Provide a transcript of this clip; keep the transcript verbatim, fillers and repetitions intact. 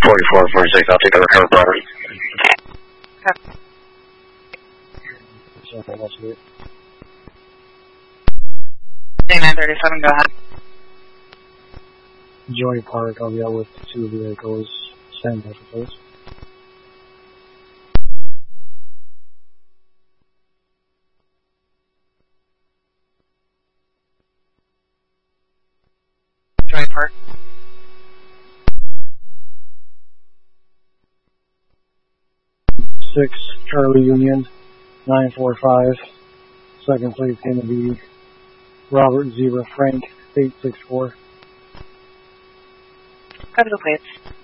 forty-four forty-six, I'll take a recover property. Okay. Okay, that's it. nine thirty-seven, go ahead. Joy Park, I'll be out with two vehicles. Stand by for please. Joy Park. Six Charlie Union, nine four five. Second place going to be Robert Zebra Frank, eight six four. Go to the plates.